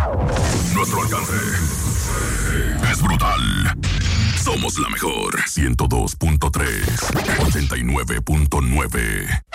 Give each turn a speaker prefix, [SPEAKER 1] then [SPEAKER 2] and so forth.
[SPEAKER 1] Nuestro alcance es brutal. Somos la mejor. 102.3, 89.9.